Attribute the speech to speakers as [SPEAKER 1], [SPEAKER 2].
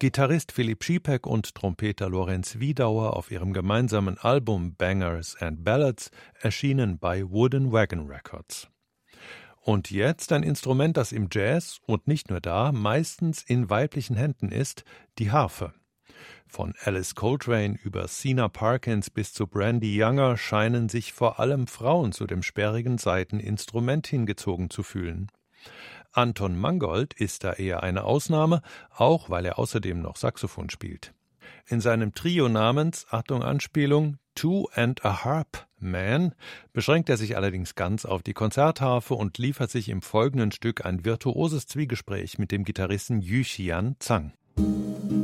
[SPEAKER 1] Gitarrist Philipp Schiepeck und Trompeter Lorenz Wiedauer auf ihrem gemeinsamen Album Bangers and Ballads, erschienen bei Wooden Wagon Records. Und jetzt ein Instrument, das im Jazz, und nicht nur da, meistens in weiblichen Händen ist, die Harfe. Von Alice Coltrane über Sina Parkins bis zu Brandy Younger scheinen sich vor allem Frauen zu dem sperrigen Saiteninstrument hingezogen zu fühlen. Anton Mangold ist da eher eine Ausnahme, auch weil er außerdem noch Saxophon spielt. In seinem Trio namens, Achtung Anspielung, Two and a Harp Man, beschränkt er sich allerdings ganz auf die Konzertharfe und liefert sich im folgenden Stück ein virtuoses Zwiegespräch mit dem Gitarristen Yuxian Zhang.